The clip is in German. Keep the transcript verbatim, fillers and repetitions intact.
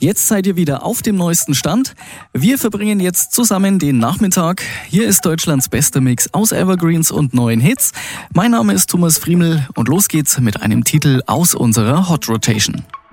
Jetzt seid ihr wieder auf dem neuesten Stand. Wir verbringen jetzt zusammen den Nachmittag. Hier ist Deutschlands bester Mix aus Evergreens und neuen Hits. Mein Name ist Thomas Friemel und los geht's mit einem Titel aus unserer Hot Rotation.